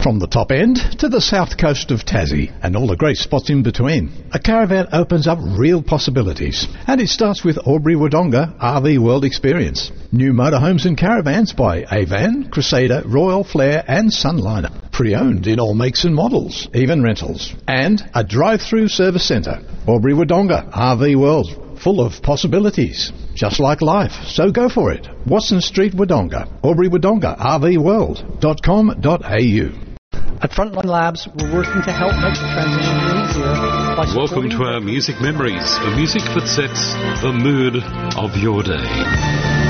From the top end to the south coast of Tassie and all the great spots in between, a caravan opens up real possibilities. And it starts with Albury Wodonga RV World Experience. New motorhomes and caravans by Avan, Crusader, Royal, Flair and Sunliner. Pre-owned in all makes and models, even rentals. And a drive-through service centre. Albury Wodonga RV World. Full of possibilities, just like life, so go for it. Watson Street, Wodonga, Albury Wodonga, rvworld.com.au. At Frontline Labs, we're working to help make the transition easier. Welcome to our Music Memories, the music that sets the mood of your day.